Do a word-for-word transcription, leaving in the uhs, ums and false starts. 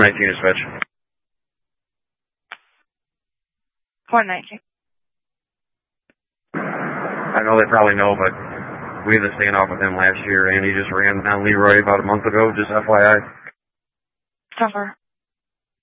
nineteen is switch. four nineteen. I know they probably know, but we had a standoff with him last year, and he just ran down Leroy about a month ago, just F Y I. Cover.